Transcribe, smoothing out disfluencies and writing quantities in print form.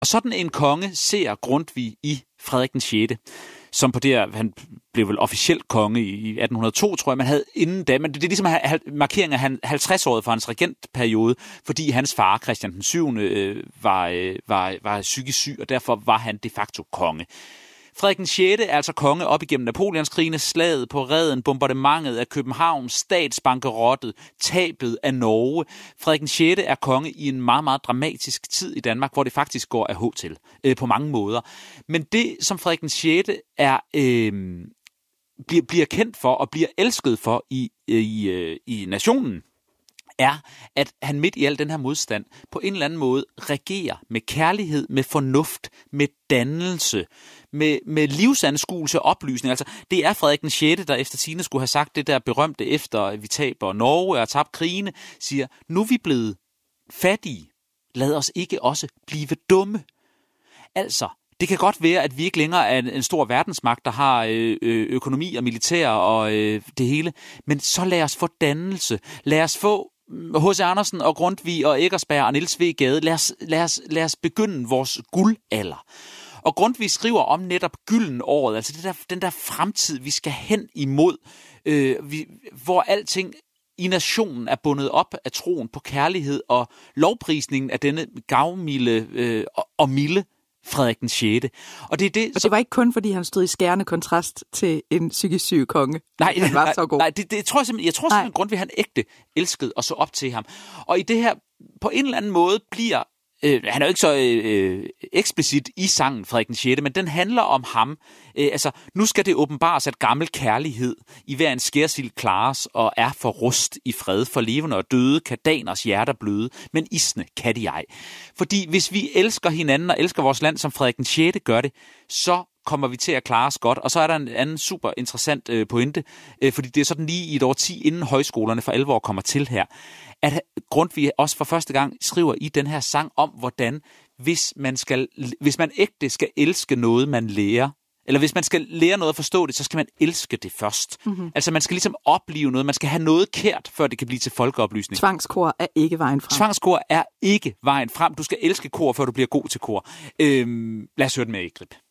Og sådan en konge ser Grundtvig i Frederik den 6., som på det han blev vel officielt konge i 1802, tror jeg, man havde inden da. Men det er ligesom markeringen af 50-året for hans regentperiode, fordi hans far, Christian den 7., var psykisk syg, og derfor var han de facto konge. Frederik den 6. er altså konge op igennem Napoleonskrigene, slaget på Reden, bombardementet af København, statsbankerottet, tabet af Norge. Frederik den 6. er konge i en meget, meget dramatisk tid i Danmark, hvor det faktisk går af H til på mange måder. Men det, som Frederik den 6. bliver kendt for og bliver elsket for i nationen, er, at han midt i al den her modstand på en eller anden måde regerer med kærlighed, med fornuft, med dannelse, med livsanskuelse og oplysning. Altså, det er Frederik den 6., der efter sigende skulle have sagt det der berømte efter, vi taber Norge og har tabt krigene, siger, nu er vi blevet fattige. Lad os ikke også blive dumme. Altså, det kan godt være, at vi ikke længere er en stor verdensmagt, der har økonomi og militær og det hele, men så lad os få dannelse. Lad os få H.C. Andersen og Grundtvig og Eckersberg og Niels V. Gade. Lad os begynde vores guldalder. Og Grundtvig skriver om netop gyldenåret, altså den der fremtid, vi skal hen imod, hvor alting i nationen er bundet op af troen på kærlighed og lovprisningen af denne gavmilde og milde Frederik den 6. Og det var ikke kun, fordi han stod i skærende kontrast til en psykisk syg konge. Nej, han var så god. Nej, det tror jeg simpelthen. Jeg tror simpelthen, Grundtvig han ægte elskede og så op til ham. Og i det her, på en eller anden måde bliver han er jo ikke så eksplicit i sangen Frederik den 6., men den handler om ham. Altså, nu skal det åbenbares, at gammel kærlighed i hver en skærsild klares og er for rust i fred, for levende og døde kan daners hjerter bløde, men isne kan de ej. Fordi hvis vi elsker hinanden og elsker vores land, som Frederik den 6. gør det, så kommer vi til at klare os godt. Og så er der en anden super interessant pointe, fordi det er sådan lige i et årti, inden højskolerne for alvor kommer til her, at Grundtvig også for første gang skriver i den her sang om, hvordan hvis man ægte skal elske noget, man lærer, eller hvis man skal lære noget at forstå det, så skal man elske det først. Mm-hmm. Altså man skal ligesom opleve noget, man skal have noget kært, før det kan blive til folkeoplysning. Tvangskor er ikke vejen frem. Tvangskor er ikke vejen frem. Du skal elske kor, før du bliver god til kor. Lad os høre den med, Grib.